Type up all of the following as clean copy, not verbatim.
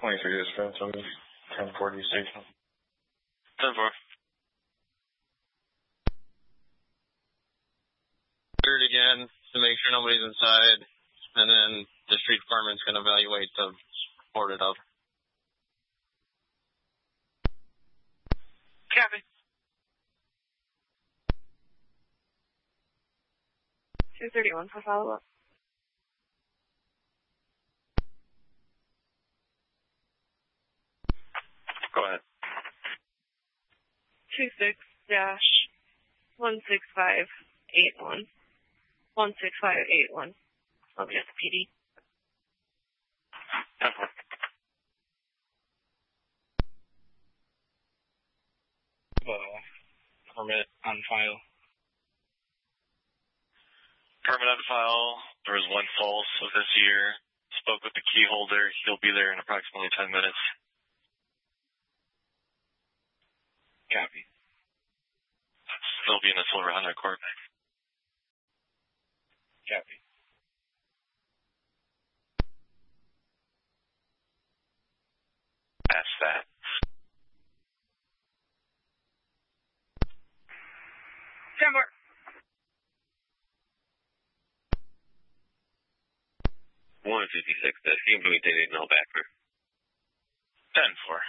23 is Phantom, 1040 station. 10-4. Third again to make sure nobody's inside, and then the street department's going to evaluate to board it up. Copy. 231 for follow-up. Go ahead. 26-16581. 16581. I'll be at the PD. Permit on file. Permit on file. There was one false of this year. Spoke with the key holder. He'll be there in approximately 10 minutes. Copy. They'll be in the Silver Hunter Court. Copy. That's that. Timber. One 56. That seems to be dated no backer. 10-4.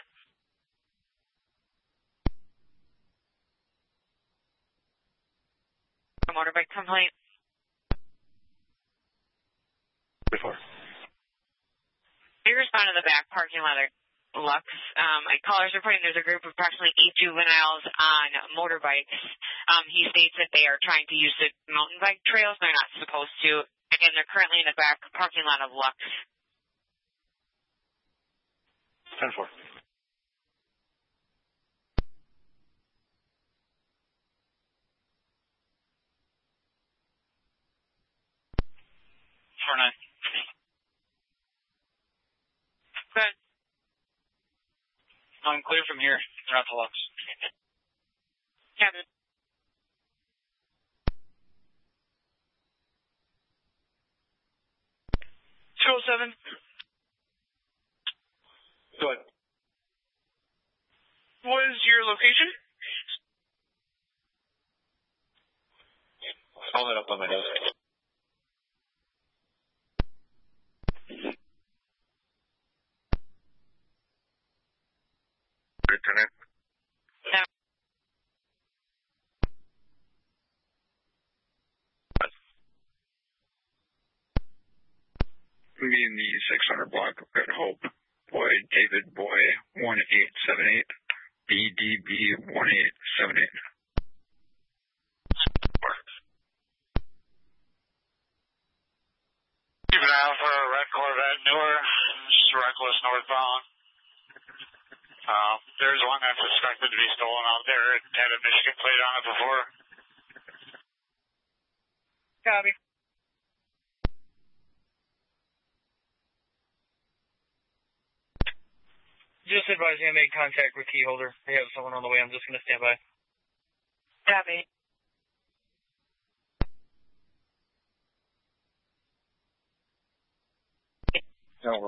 Motorbike complaint. Before. We respond to the back parking lot at Lux. Callers reporting there's a group of approximately 8 juveniles on motorbikes. He states that they are trying to use the mountain bike trails. They're not supposed to. Again, they're currently in the back parking lot of Lux. 10-4. Good. I'm clear from here. They're at the Lux. Captain. $207. Go ahead. What is your location? I'll head up on my desk. Lieutenant. No. We in the 600 block of Good Hope. Boy, David Boy, 1878. BDB 1878. Keep an eye out for a red Corvette newer, just reckless northbound. There's one that's suspected to be stolen out there. It had a Michigan plate on it before. Copy. Just advising I made contact with key holder. I have someone on the way. I'm just going to stand by. Copy. Over.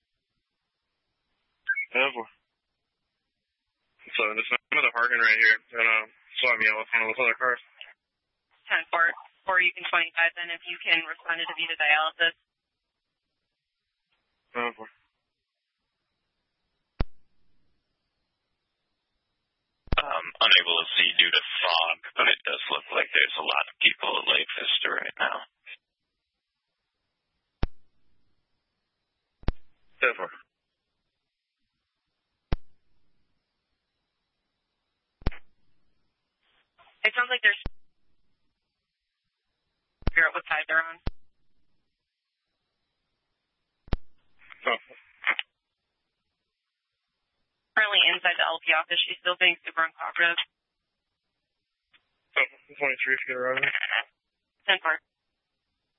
Over. So there's another parking right here. And swap me out with one of those other cars. 10-4. Or you can 25 then if you can respond to Vita dialysis. Over. Unable to see due to fog, but it does look like there's a lot of people at Lake Vista right now. Over. It sounds like there's... Figure out what side they're on. Oh. Currently inside the LP office. She's still being super uncooperative. 23 if you get around. 10-4.